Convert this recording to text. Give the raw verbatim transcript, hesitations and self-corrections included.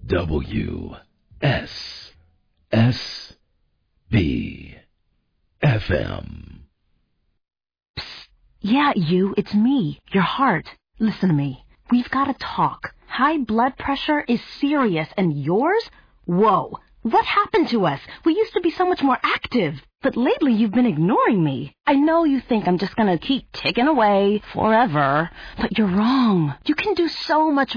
W S S B F M. Psst. Yeah, you, it's me, your heart. Listen to me. We've got to talk. High blood pressure is serious, and yours? Whoa. What happened to us? We used to be so much more active. But lately you've been ignoring me. I know you think I'm just gonna keep ticking away forever, but you're wrong. You can do so much